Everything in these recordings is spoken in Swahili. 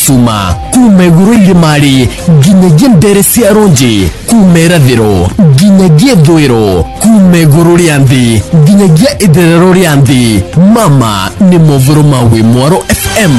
Suma kumeguru irimari ginyagia ndere cia ronji kumerathiro ginyagia thwiro kumeguru ria nthi ginyagia itherero ria nthi. Mama ni movuru mawi Mwaro FM.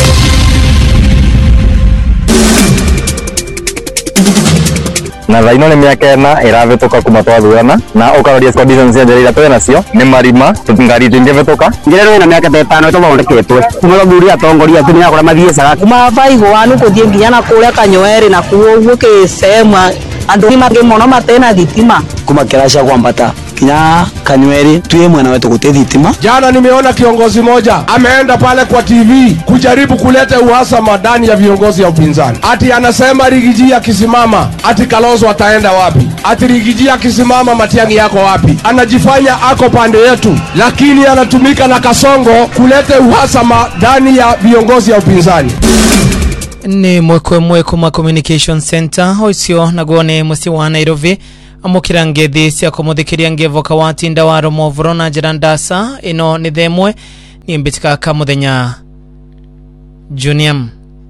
Na zaino ni miaka ena iravituka kuma twathurana na ukaroria conditions cia njira twe nacio ni marima ngari twingi vituka njira na miaka 5 tuthondeketwe kuma thuri atongoria tu ni akora mathie saga kuma baigo wanu kuthie nginya na kuria Kanyoeri na kuo Kisema andu ni mage mono matena thitima kuma kirasha kwambata kinya Kanyoeri tuye mwana wetu gute thitima. Jana nimeona kiongozi moja ameenda pale kwa TV kujaribu kuleta uhasama ndani ya viongozi ya upinzani. Ati anasema Rigiji akisimama ati Kalonzo ataenda wapi? Ati Rigiji akisimama Matiang'i yako wapi? Anajifanya ako pande yetu, lakini anatumika na Kasongo kuleta uhasama ndani ya viongozi ya upinzani. Ni mwekwe kuma Communication Center hoisio nagone musi wa Nairobi amukira ngethi cia kumuthikiria ngevoka wa tinda wa Romovro na Jirandasa ino ni themwe ni mbitika ka muthenya Junior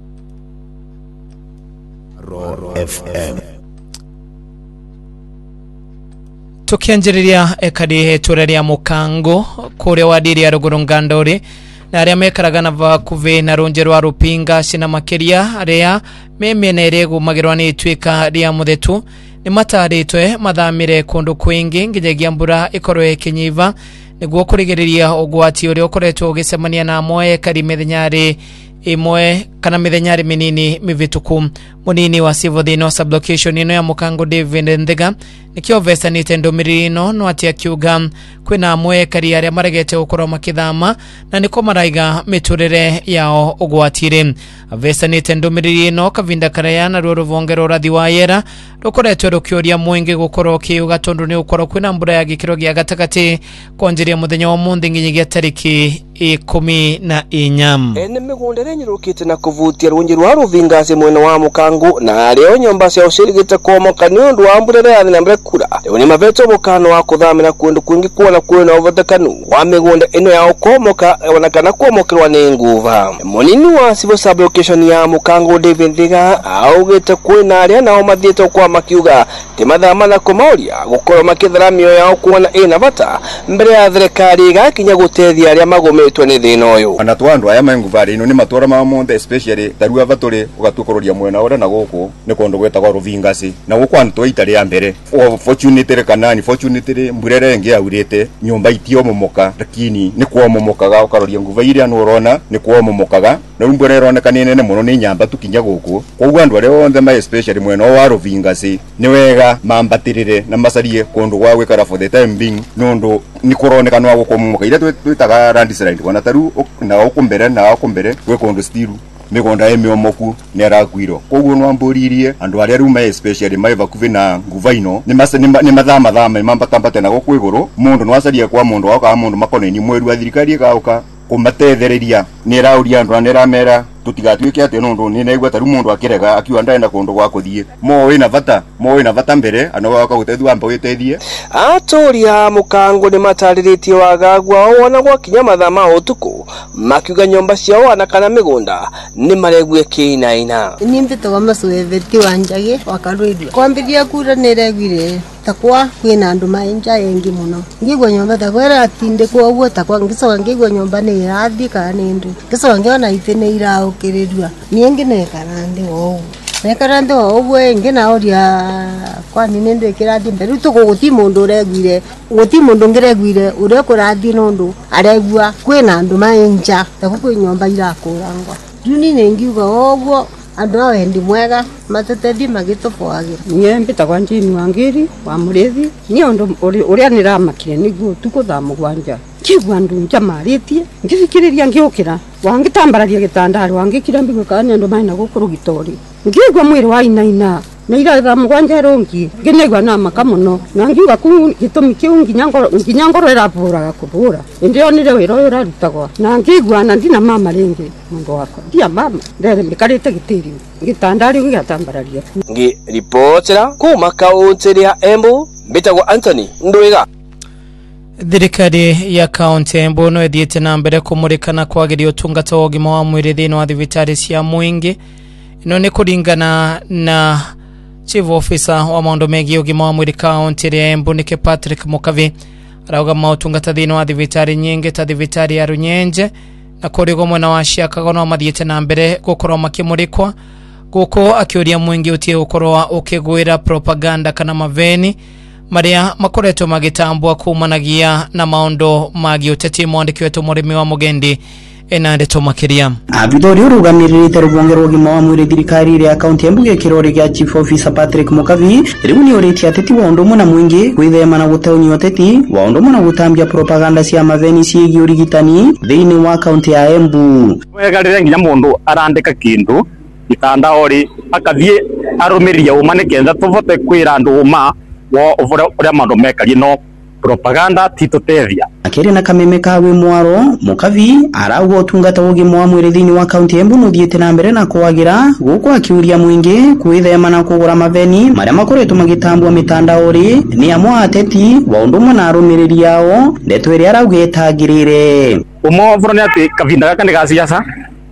Roar FM. Tukianjiriria ekadi hetureria mukango kuria wadiri ya Rugurungandori na aria mekaraga na vakuve na runje rwa Rupinga cina makiria aria memenerego magirwa ni twika ria muthetu ni mataritwe mathamire kundu kwingi ngijagia mbura ikorwe kinyiva niguo kurigiriria ugwati uri ukoretwo ugisemania na moe kari methenyari imwe kana methenyari minini mivituku. Munini wa civil thino sublocation ino ya mukango David Ndega nikio vesta ni tendomiri ino no atia kiuga kwina amwe kari aria maregete ukoro makithama na niko maraiga miturire yao ugwatire. Vesta ni tendomiri ino kavinda karayana rwo ruvongero rathi wa yera rukoretwo rukioria mwingi gukoro kiuga tondu ni ukoro kwina mbura ya gikiro gia gatagati konjiria muthenya wa mundi nginyagia tariki 14. Ene migondere nyirukite na kuvutia runji rwa Ruvingase mwena wa mukango na leo nyomba cia ushirigite komoka ni undu wa mbura ya na mbrekura leo ni maveto mukano wa kuthamira kundu kwingi kuona kwina uvathekanu wa migonde ino ya ukomoka onakana kuomokerwa ni nguva. Munini wa civil sublocation ya mukango David Thiga augite kwina aria nao mathiete kwa makiuga timathama na kumauria gukoro makitharamio yao kuona ina bata mbere ya thirikari gakinya gutethia aria magometwe ni thina uyu. Ana twandu aya manguvari ino ni matora ma monde especially tarua vatore ugatukororia mwena ora na guku ni kondo gwetagwa Ruvingasi na guku antu itari ya mbere fortunate kanani fortunate mburere ngi aurite nyumba itio momoka lakini ni kwa momokaga ukaroria nguva iria no urona ni kwa momokaga na mbure ironeka ni nene muno ni nyamba tukinya guku koguo andu aria onthe ma especially mwena wa Ruvingasi ni wega mambatirire na masarie kondo gwa gwikara for the time being nondo ni kuroneka no gukomoka ira twitaga landslide kona taru na ukumbere gwe kondo stiru migonda emiomoku nerakwiro koguo no amburirie andu aria ruma especially maiva kuvina nguva ino ni mathama mambatambate na gukwiguru mundu no acaria kwa mundu waka mundu makoneni mweru wa thirikari gauka kumatethereria ni rauria andu aneramera tutigatuike ati nundu ni naigwa taru mundu akirega akiwa ndaenda kundu gwa kuthie mo wina vata mbere ano waka gutethua mba witethie atoria mukango ni matariritie wagagwa wona gwa kinya mathama utuku makiuga nyomba ciao anakana migunda ni maregwe kinaina ni mbito macueveti wanjage wakarwidwa kwambithia kura ni regwire takwa kwina andu mainja yengi muno ngigwa nyomba takwera atinde kwa uguo takwa ngicoka ngigwa nyomba ni irathi kana ni ndu ngicoka ngiona itene iraukiririrwa niengi nekarande wo nekarande wo we ngina oria kwa nini ndu ikirathi mberu tuguguti mundu regwire guti mundu ngiregwire uria kurathi nundu aregwa kwina andu mainja takwa kwi nyomba irakurangwa duni nengiuga oguo andu awendi mwega matetethi magitoboagira nie mbitagwa Njini Wangiri wa Murithi ni undu uria niramakire niguo tukutha mugwanja kigwa ndu njamaritie ngifikiriria ngiukira wangitambararia gitandari wangikira mbigo kana andu maina gukurugitori ngigwa mwiri wa inaina na ira mugwanja rongi nginegwa na makamuno na ngiuga ku gitumi kiu nginya ngoro irapuraga kubura ndio nire wira urarutagwa na ngigwa na ndina mama ringi mundu wako ndia mama ndere mikarite gitiri gitandari ngigatambararia ngi reportera kuma kaunti ya Embu mbitagwa Anthony Ndwiga. Thirikari ya kaunti ya Embu no ithiite na mbere kumurikana kwagiria utungata wa ugima wa mwiri thiini wa thibitari cia mwingi. Ino ni kuringana na Chief Officer wa maundu megie ugima wa mwiri kaunti ya Embu Nike Patrick Mukavi arauga mautungata thiini wa thibitari nyingi ta thibitari ya Runyenje na kurigo mwena wa Ciakago no mathiite na mbere gukorwo makimurikwa guko akiuria mwingi utie gukorwo ukigwira propaganda kana maveni maria makoretwo magitambwa kumanagia na maondo magi uteti mwandiki wetu murimi wa Mugendi enandeto makiria. Abidori urugamirite rubonge rw'ugima wa mwiri thirikari ya kaunti ya Embu gekirori gya Chief Officer Patrick Mukavi riu ni uriti ateti wa undu muna mwingi kwithema na guteunyi ateti wa undu muna gutambia propaganda cia maveni ciigi urigitani thiini wa kaunti ya Embu. Wegarire nginya mundu arandika kindu itandaori akathie arumiria umane kenza tuvote kwira andu uma wo uria mandu mekarie no propaganda titotethia. Akiri na kameme kawe mwaro Mukavi arauga utungata ugima wa mwiri thiini wa kaunti ya Embu nuthiite na mbere na kwagira guko akiuria mwingi kwithema na kugura maveni maria makoretwo magitambwa mitandaori ni amwe ateti wa undu mwe na arumiriri yao ndeto iria arauga etagirire umovro ni ati kavinda gaka ni gasiasa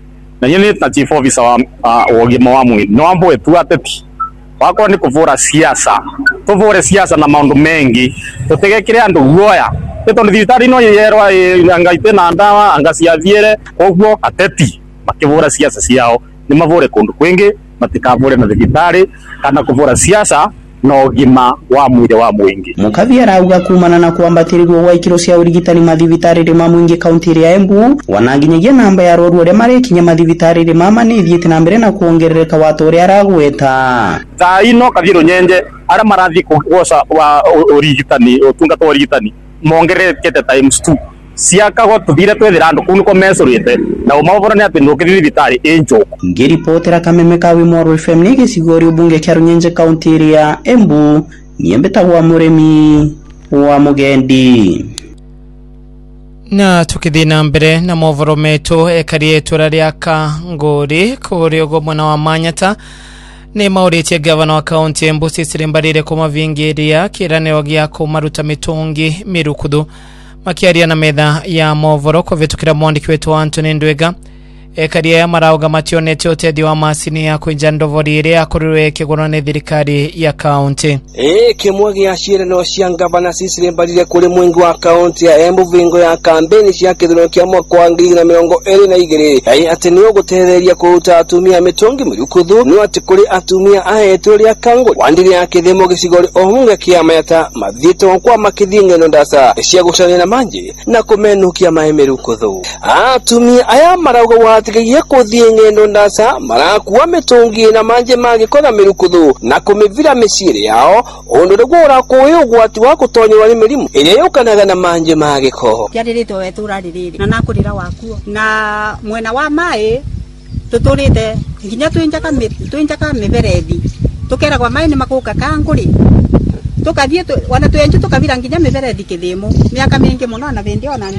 na yeye ni Chief Officer wa ugima wa mwiri no ambo etu ateti wako ni kuvura siasa tuvure siasa na maundu mengi tutegekire andu guoya eto ni thibitari no yerwa angaite na ndawa angasiathiere koguo ateti makivura siasa ciao ni mavure kundu kwingi matikavure na thibitari kana kuvura siasa no ugima wa mwiri wa mwingi. Mukavi arauga kumana na kuambatirirwo gwa ikiro cia urigitani mathibitari ri mwingi kaunti ya Embu wananginyagia namba ya roru ria marekinya mathibitari ri mama ni thiete na mbere na kuongerereka watu ria aragweta thaa ino kathie Runyenje ara marathi kugoca wa urigitani utungata wa urigitani mongererekete times 2 Ciakago tuthire twethira andu kunu ko mesurite na umavora ni ati ndukithi thibitari enjoku ngiripotera kameme kawe Moro FM ni gicigori ubunge kya Runyenje kaunti ya Embu niembetagwa murimi wa Mugendi. Na tukithina mbere na movoro metu ekarie turaria Kangori kuri ogomwana wa Manyata ni mauritie gavana wa kaunti ya Embu Cecily Mbarire kumavingiria kiraniro gia kumaruta mitungi mirukuthu makiaria na metha ya movoro kuvitukira mwandiki wetu Anthony Ndwega ekaria ya marauga mationete utethi wa masini ya kuinja ndovori iria akorirwe kigurwa ni thirikari ya kaunti. Kimwe gia ciirano cia gavana Cecily Mbarire kuri mwingi wa kaunti ya Embu vingo ya kampeni cia kithurano kia mwaka wa 2022 ati ni ugutetheria kuruta atumia mitungi mirukuthu no ati kuri atumia ahetwo ria Kangori wandiri ya kithimo gicigori ohunge kia Mayata mathito kwa makithingeno ndasa cia gucania na manje na kumenukia mai mirukuthu. Atumia aya marauga watigiye kuthie ngendo ndasa marakuwa mitungi na manje magikora mirukuthu na kumivira miciri yao undu rugura kuyo gwati wa kutonywa ni mirimu iria yukanaga na manje magiko kiaririto wetura ririri na nakurira wakuo na mwena wa mai tuturite nginya twinjaka miberethi tukera kwa mai ni makuka Kangori tukathie wana twenje tukavira nginya miberethi kithimo miaka mingi muno na vendi ona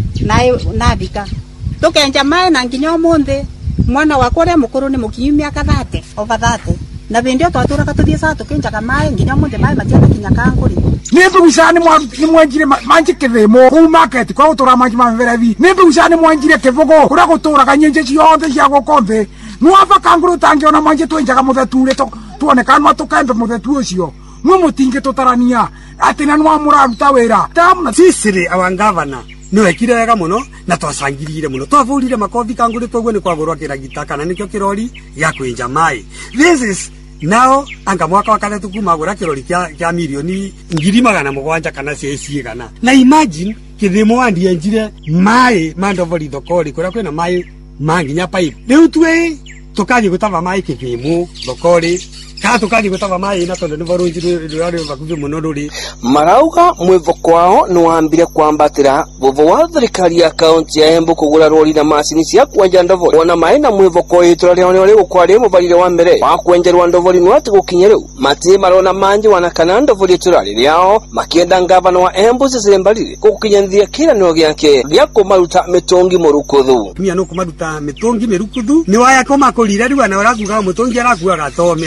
na bika tukenja mai na nginya umuthi mwana wakwa ria mukuru ni mukinyu miaka 30 over 30 na vendio twatura katuthie saa tukinjaga mai nginya umuthi mai matiana kinya Kangori nimbe usani mwanjire manje kithimo ku market kwa utura manje maverethi nimbe usani mwanjire kivugo ura gutura kanyenje ciothe cia gukonthe nwava Kangori tangiona manje twenjaga mutheture tuonekana tukembe muthetu ucio mwe mutinge tutarania ati na nwa muraruta wira tamna Cecily our governor no ekire wega muno na twacangirire muno twavurire makofi Kangori togwe ni kwagurwa kiragita kana nikyo kirori ya kwinja mai. This is now anga mwaka wa kathatu kumagura kirori kya milioni 700 kana cici kana na imagine kithimo andi enjire mai mandovori thokori kuria kwina mai manginya pipe riu twe tukathi gutava mai kithimo thokori ka tukathi gutava mai na tondu ni varunjire rwari vakuvi muno ruri marauga mwivoko wao ni wambire kwambatira vovo wa thirikari ya kaunti ya Embu kugura rori na masini cia kwenja ndovori ona mai na mwivoko itura ria one ri kwari mubarire wa mbere wa kwenjerwa ndovori no ati gukinye riu mati marona manje wana kana ndovori itura riao makienda gavana wa Embu Cecily Mbarire gukinyanthia kiraniro giake gia kumaruta mitungi murukuthu mia no kumaruta mitungi mirukuthu ni waya koma kurira riu na urakuga mutungi arakuaga tome ni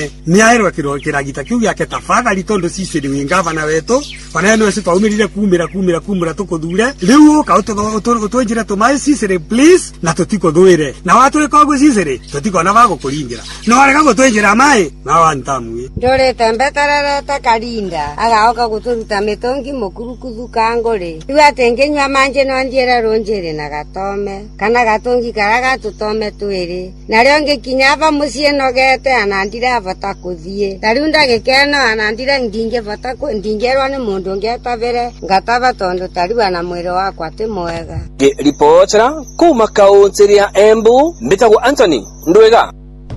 niaerwa kiragita kiu yake tafadhali tondu sisi ni ngavana wetu pana no sisi twaumirire kumira tukuthure riu ka utwenjira tumai sisi please na tutikuthuire na watu ri kogu sisi tutikona bago kuringira no arega gutwenjira mai na wantamwe ndore tembeterere ta karinda agaoka guturuta mitongi mukurukuzu kangore riu atengenywa manje no ndiera ronjere na gatome kana gatongi karaga tutome twiri na rio ngikinya ava mucie nogete anandire avata kuthie tariu ndagikeno anandire ndingevata ndingerwa ni mundu ngetavire ngatava tondu tariu ana mwiri wakwa ti mwega. Ripotera kuma kaunti ya Embu mbitagwo Anthony Ndwega.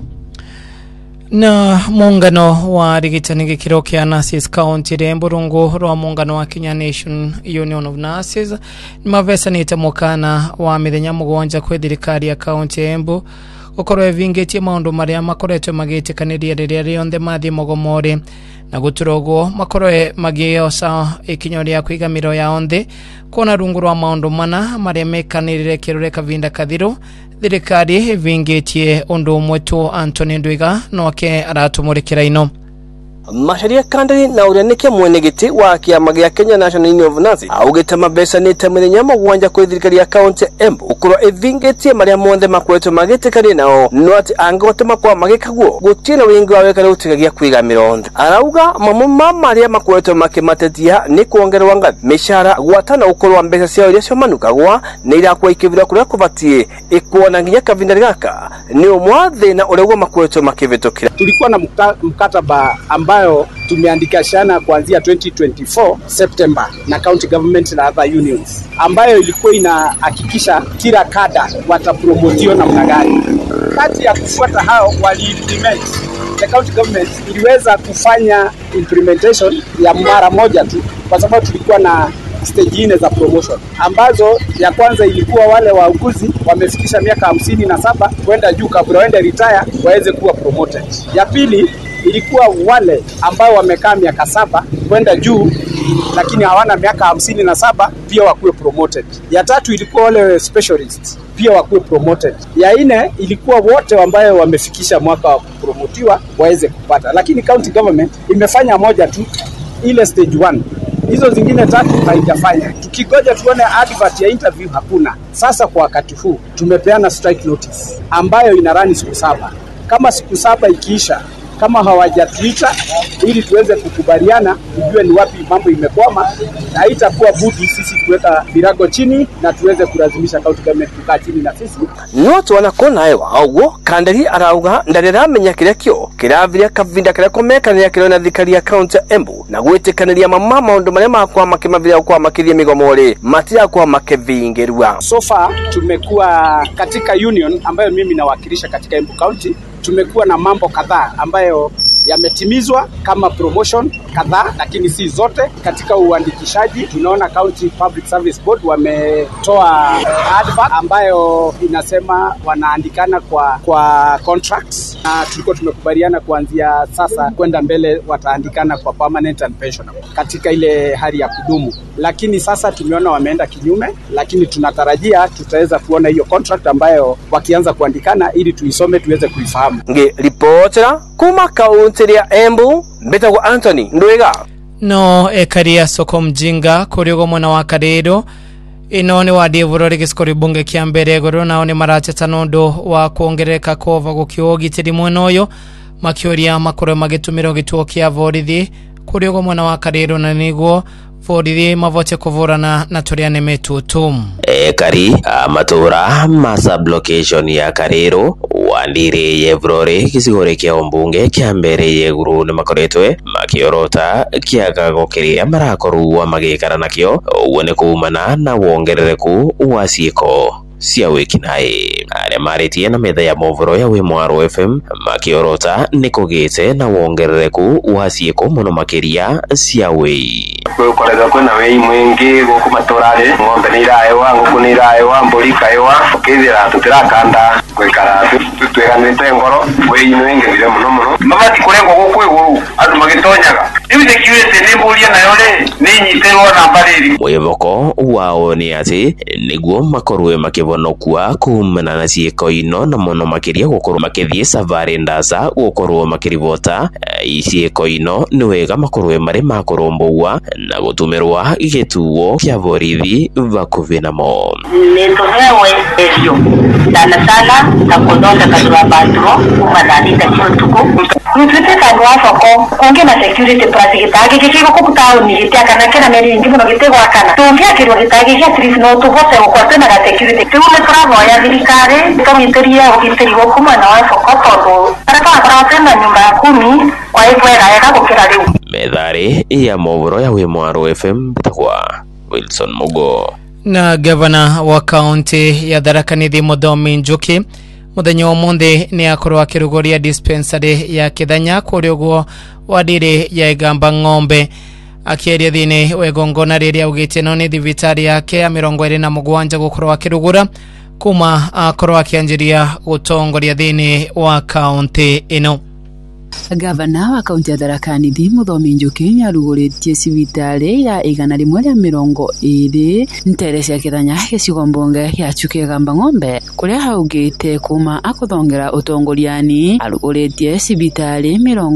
Na muungano wa arigitani gikiro kia nurses county Embu rungu rwa muungano wa Kenya Nation Union of Nurses nimavesanite mukana wa mithenya mugonja kwi thirikari ya county Embu gukorwo evingetie maundu maria makoretwe magitikaniria riria rionthe mathie mogomori na guturogo makorwe magiosa ikinyo ria kwigamiro ya onthe kona rungu rwa maundu mana maria mekanirire kirore kavinda kathiru thirikari evingetie undu umwe tu Anthony Ndwiga noke aratumurikira ino. Masharia kandari na ureneke mwenegiti wa kiama gia Kenya National Union of Nurses augite mabesanite mithenya mugwanja kwi thirikari ya county Embu ukorwo evingetie maria monthe makoretwo magitikania nao no ati angote makwa magikagwo gutira wingi wa wekare utigagia kwigamira onthe. Arauga mamuma maria makoretwo makimatetia ni kuongerwa ngathi mishara gwatana ukorwo mbeca cia iria ciomanukagwa ni irakwa ikivira kuria kubatie ikuona nginya kavindari gaka ni umwathe na uregwa makoretwo makivitukira. Tulikuwa na mkataba ambayo tumeandikashana kuanzia 2024 September na county government na other unions ambayo ilikuwa inahakikisha kila kada watapromotiwa namna gani. Kati ya kufuata hao wali-implement, the county government iliweza kufanya implementation ya mara moja tu kwa sababu tulikuwa na stage 4 za promotion ambazo ya kwanza ilikuwa wale wauguzi wamefikisha miaka 57 kwenda juu kabla waende retire waweze kuwa promoted. Ya pili ilikuwa wale ambao wamekaa miaka 7 kwenda juu lakini hawana miaka 57 pia wakuwe promoted. Ya tatu ilikuwa wale specialists pia wakuwe promoted. Ya nne ilikuwa wote ambao wamefikisha mwaka wa kupromotiwa waweze kupata. Lakini county government imefanya moja tu, ile stage 1. Hizo zingine 3 haijafanya. Tukigoja tuone advert ya interview hakuna. Sasa kwa wakati huu tumepeana strike notice ambayo inarani siku 7. Kama siku 7 ikiisha kama hawajatuita ili tuweze kukubaliana tujue ni wapi mambo imekwama na itakuwa budi sisi kuweka virago chini na tuweze kulazimisha county government kukaa chini na sisi. Noto wanakona hewa augo kandari arauga ndarira menya kiria kio kiravira kavinda kiria komekania kiria na thikari ya county Embu na gwitikaniria mama maundu maria makwa makimavira kwa makiria migomore matira kwa makevingirwa. So far tumekuwa katika union ambayo mimi nawakilisha katika Embu County, tumekuwa na mambo kadhaa ambayo yametimizwa kama promotion kadhaa lakini si zote. Katika uandikishaji tunaona County Public Service Board wametoa advert ambayo inasema wanaandikana kwa contracts na tulikuwa tumekubaliana kuanzia sasa kwenda mbele wataandikana kwa permanent and pensionable katika ile hali ya kudumu. Lakini sasa tumeona wameenda kinyume, lakini tunatarajia tutaweza kuona hiyo contract ambayo wakianza kuandikana ili tuisome tuweze kuifahamu. Reporter kuma kaunti ya Embu mbitagwo Anthony Ndwiga. No ekaria soko mjinga kuriogo mwana wa Karero ino ni wadi vurori giskori bunge kia mbere goro nao ni maracheta nondo wa kuongereka kova gukiogitiri mwenoyo makioria makoro magitumiro gituo kia vorithi kuriogo mwana wa Karero na niguo vorithi mavote kuvurana na turiane metutum. Ekari matura masa blockation ya Karero wandire yevrore kisigore kia ombunge kia mbere yeguru ni makoretwe makiorota kia gagokeria marakoru wa magekara nakio uone kuumana na wongerereku wasieko cia wikinae ale maritie na metha ya movoro ya Wimwaro FM makiorota nikogete na wongerereku wasieko muno makiria cia wei kukoreza kwena wei mwingi guku maturare ngombe ni iraewa nguku ni iraewa mburi kaewa ukithira tutirakanda gwikara tutweganite ngoro wei mwingi bire muno mabati kurengo guku iguru andu magitonyaga Ibi security ni bulia na yole ni nyiterwa na bariri. Mwivoko wao ni ati niguo makorwe makivonokua kumana na ciiko ino na muno makiria gukorwo makithie safari ndasa gukorwo makirivota ciiko ino ni wega makorwe mari makorombowa na gutumirwa gituo kia borithi vakuvi namo. Nitohewe ezio sana sana na kudonda kadua patro kumadhalita chiotuku mfite kagwa soko konge na security pratikitage kikiko kukutao ni gitiaka na kena meri ngimo no gitegwa kana tungia kirwa gitage ya trif no tuvote ukwate na security tume travo ya dirikare kamiteria ukiteri gokuma na wa soko todo araka aratenda nyumba ya 10 kwa hivyo era gukira riu methari ya movoro ya Wimwaro FM bitakwa Wilson Mugo. Na gavana wa kaunti ya Tharaka Nithi Muthomi Njuki muthenya wa monde ni akorwa akirugoria dispensary ya Kithanya kuria guo wadire ya Igamba Ng'ombe akieria thini wegongona riria ugite no ni thibitari yake ya 27 gukorwa akirugura kuma akorwa akianjiria gutongoria thini wa kaunti ino. Gavana wa kaunti ya Tharaka Nithi Muthomi Njuki nyaruguretie cibitari ya 120 ntere cia Kithanya gicigo mbunge gia Igamba Ng'ombe kuria haugite kuma akuthongera utongoriani aruguretie cibitari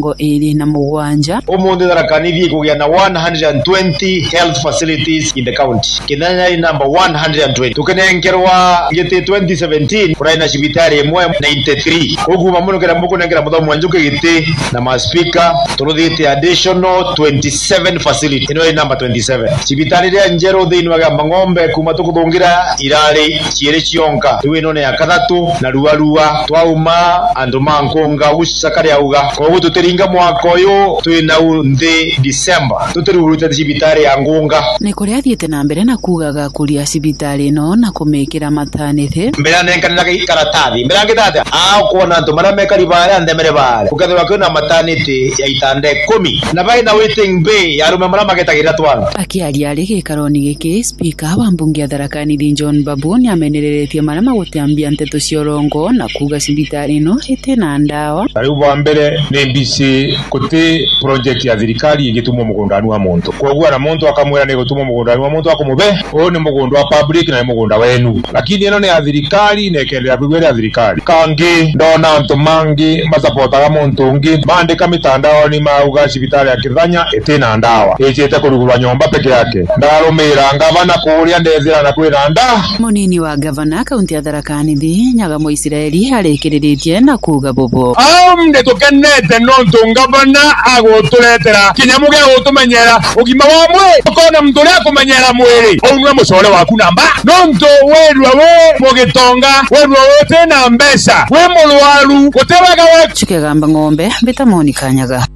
27 umundi Tharaka Nithi kugia na 120 health facilities in the county. Kithanya ni number 120 tukenengerwa gite 2017 kurai na cibitari imwe 93 kuguma muno kera mukunengera Muthomi Njuki gite na maspika turuthite additional 27 facility ino number 27 cibitari ya Njero thini wa Igamba Ng'ombe kuma tukuthungira irari ciere cionka iwe ino ya kathatu na ruarua twauma andu mankunga gucakari auga koguo tutiringa mwaka uyu twina nthi December tutirurute cibitari ya Ngunga ni kuria thiete na mbere na kugaga kuria cibitari no na kumekira maternity mbere nenkanira karatathi mbere ngitata kuona andu maria mekari bare andemere bare ukathira kuna maternity ya itande 10 na baina waiting bay ya rume maria magetagira twana akiaria ari gikaroni giki speaker wa mbunge ya Tharaka Nithi John Babu ni amenereretie maria magutiambia nteto ciorongo na kuga cibitari no itena ndawa ariu wa mbere ni mbisi kuti project ya thirikari igitumwo mugundani wa muntu koguo na muntu akamwira ni gutumwo mugundani wa muntu akumube o ni mugundu wa public na mugunda wenu lakini ino ni ya thirikari nekelera bigwere ya thirikari kangi ndona antu mangi masapotaga muntu ungi bandika mitandao ni mauga cibitari ya Kithanya itena ndawa icete kurugurwa nyomba peke yake ndarumira ngavana kuria ndezira na kwira nda munini wa gavana kaunti ya Tharaka Nithi Nyagamo Israeli arekiririe na kuga bobo amde tukenete nontu ngavana aguturetera kinyamu gia gutumenyera ugima wa mwiri ukona mtu uria kumenyera mwiri unwe mucore waku namba nontu werwa we mugitonga werwa wote na mbesa we mulwaru guteraga we Igamba Ng'ombe bita Monica Nyaga.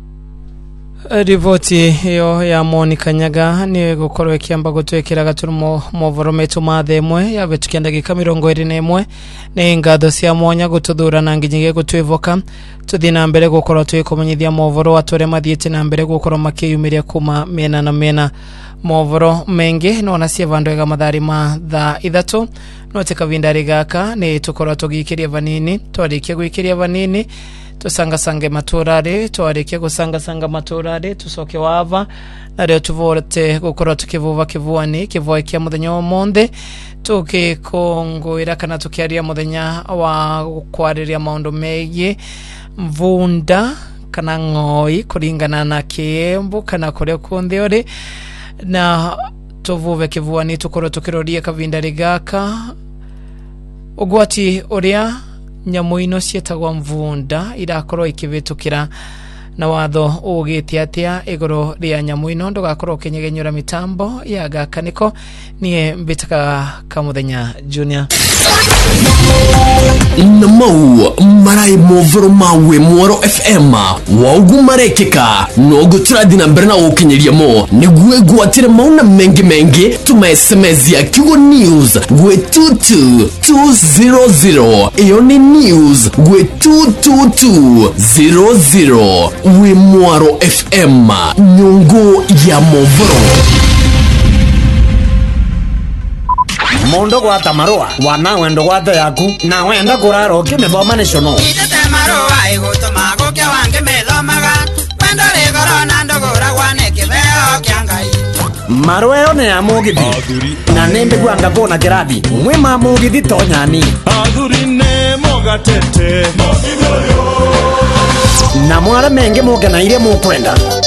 Rivoti yo ya Monica Nyaga ni gukorwo ikiamba gutwekera gaturumo movoro metu mathemwe ya betukienda gika 21 ni ngatho cia mwanya gututhura na nginyige gutwivoka tuthi na mbere gukorwo twikumenyithia movoro atore mathiete na mbere gukorwo makiyumiria kuma mena na mena movoro mengi no na cia vandu ega mathari ma tha ithatu no tekavinda gaka ni tukorwo tugikiria vanini twarikia gwikiria vanini tusangasange maturare twarikia gusanga maturare tusoke wava na reo tuvote gukorwo tukivuva kivuani kivoe kia muthenya wa monde tukikongwira kana tukiaria muthenya wa kwariria maundu megie mvunda kana ng'oi kuringana na kiembu kana kuria kundi ori na tuvuve kivuani tukorwo tukiroria kavinda rigaka ugwati uria nyamu ino cietagwa mvunda irakorwo ikivitukira na watho ugiti atia iguru ria nyamu ino ndugakorwo kinyegenyura mitambo ya gakaniko nie mbitaka kamuthenya junior Namau marai movoro mawe Mwaro FM waugu marekeka nogo turadina mberna ukinyeria mo niguwe gwatire mauna mengi tuma SMS ya Kigo News gwe 22200 iyo ni news gwe 22200 we Mwaro FM nyungu ya movoro Mondo gwata marua wana wendo gwata yaku na wenda kuraro kimethoma national Itete marua igutuma gukia wange methomaga wendo marweo ne amugithi na nembe gwanga bona kirathi mwe mamugithi tonyani athuri ne mogatete na mwara menge mugenaire mukwenda